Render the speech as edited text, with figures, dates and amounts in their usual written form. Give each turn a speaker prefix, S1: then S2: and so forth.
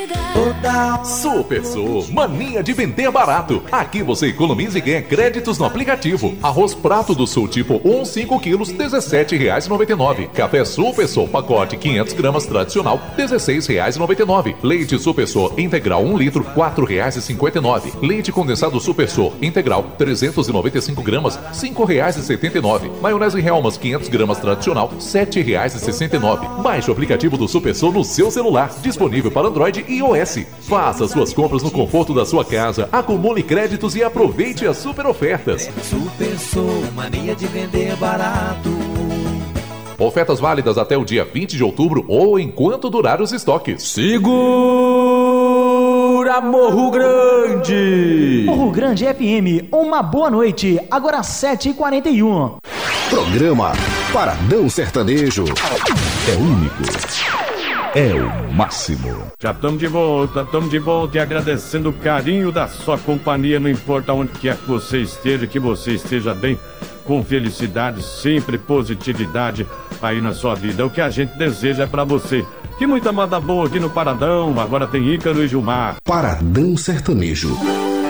S1: Super Sul, mania de vender barato. Aqui você economiza e ganha créditos no aplicativo. Arroz Prato do Sul tipo 1, 5 quilos, R$17,99. Café Super Sul, pacote 500 gramas tradicional, R$16,99. Leite Super Sul integral 1 litro, R$4,59. Leite condensado Super Sul integral 395 gramas, R$5,79. Maionese Hellmann's 500 gramas tradicional, R$7,69. Baixe o aplicativo do Super Sul no seu celular, disponível para Android e iOS. Faça suas compras no conforto da sua casa, acumule créditos e aproveite as super ofertas.
S2: Super Sul, mania de vender barato.
S1: Ofertas válidas até o dia 20 de outubro ou enquanto durar os estoques.
S3: Segura Morro Grande!
S4: Morro Grande FM, uma boa noite, agora 7h41.
S5: Programa Paradão Sertanejo. É único. É o máximo.
S3: Já estamos de volta e agradecendo o carinho da sua companhia, não importa onde quer que você esteja bem, com felicidade, sempre positividade aí na sua vida. O que a gente deseja é pra você. Que muita moda boa aqui no Paradão, agora tem Ícaro e Gilmar.
S5: Paradão Sertanejo.